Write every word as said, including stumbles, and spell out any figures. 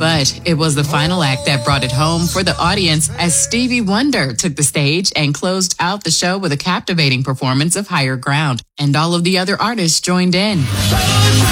But it was the final act that brought it home for the audience as Stevie Wonder took the stage and closed out the show with a captivating performance of Higher Ground. And all of the other artists joined in.